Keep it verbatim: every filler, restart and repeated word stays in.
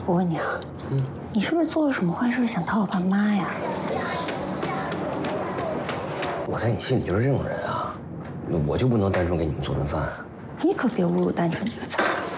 我问你啊，嗯，你是不是做了什么坏事想讨我爸妈呀？ 我在你心里就是这种人啊，我就不能单纯给你们做顿饭？ 你可别侮辱单纯这个词。